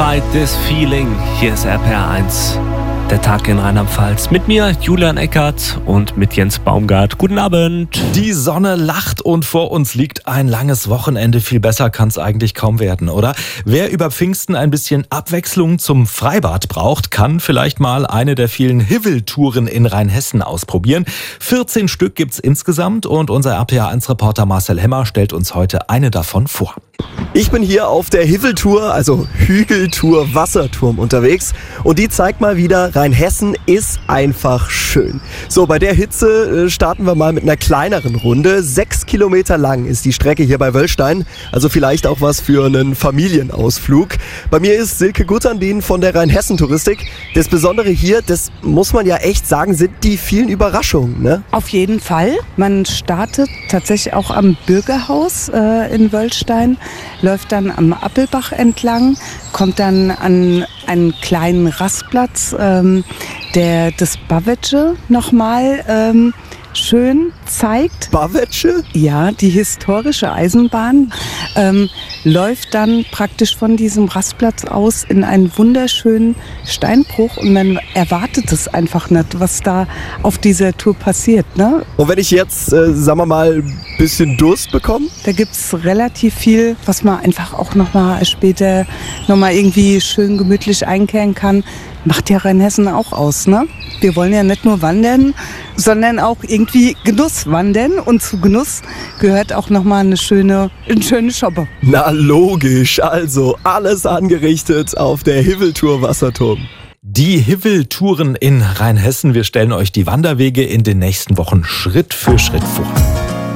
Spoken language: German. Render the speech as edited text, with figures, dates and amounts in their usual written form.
Fight This Feeling. Hier ist RPR1. Der Tag in Rheinland-Pfalz. Mit mir, Julian Eckert, und mit Jens Baumgart. Guten Abend. Die Sonne lacht und vor uns liegt ein langes Wochenende. Viel besser kann es eigentlich kaum werden, oder? Wer über Pfingsten ein bisschen Abwechslung zum Freibad braucht, kann vielleicht mal eine der vielen Hivel-Touren in Rheinhessen ausprobieren. 14 Stück gibt's insgesamt und unser RPR1-Reporter Marcel Hemmer stellt uns heute eine davon vor. Ich bin hier auf der Hivel-Tour, also Hügeltour Wasserturm unterwegs, und die zeigt mal wieder, Rheinhessen ist einfach schön. So, bei der Hitze starten wir mal mit einer kleineren Runde. 6 Kilometer lang ist die Strecke hier bei Wöllstein, also vielleicht auch was für einen Familienausflug. Bei mir ist Silke Gutterndien von der Rheinhessen-Touristik. Das Besondere hier, das muss man ja echt sagen, sind die vielen Überraschungen, ne? Auf jeden Fall. Man startet tatsächlich auch am Bürgerhaus in Wöllstein, läuft dann am Appelbach entlang, kommt dann an einen kleinen Rastplatz, der das Bavetsche nochmal schön zeigt. Bavetsche? Ja, die historische Eisenbahn läuft dann praktisch von diesem Rastplatz aus in einen wunderschönen Steinbruch und man erwartet es einfach nicht, was da auf dieser Tour passiert, ne? Und wenn ich jetzt, sagen wir mal, ein bisschen Durst bekomme? Da gibt es relativ viel, was man einfach auch später nochmal irgendwie schön gemütlich einkehren kann. Macht ja Rheinhessen auch aus, ne? Wir wollen ja nicht nur wandern, sondern auch irgendwie Genuss wandern. Und zu Genuss gehört auch nochmal eine schöne Shoppe. Na logisch, also alles angerichtet auf der Hivel-Tour Wasserturm. Die Hivel-Touren in Rheinhessen. Wir stellen euch die Wanderwege in den nächsten Wochen Schritt für Schritt vor.